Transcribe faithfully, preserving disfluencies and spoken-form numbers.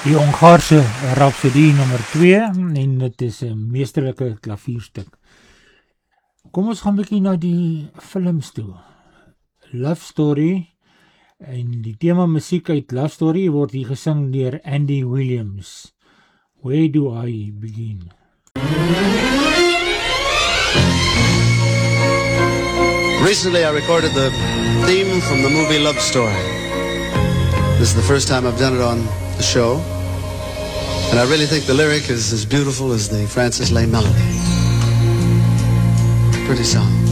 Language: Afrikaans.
Die Hongaarse Rhapsodie nummer twee, en dit is 'n meesterlike klavierstuk. Kom ons gaan bietjie na die films toe. Love Story, en die tema musiek uit Love Story word hier gesing deur Andy Williams. Where do I begin? Recently I recorded the theme from the movie Love Story. This is the first time I've done it on the show, and I really think the lyric is as beautiful as the Francis Lay melody. Pretty song.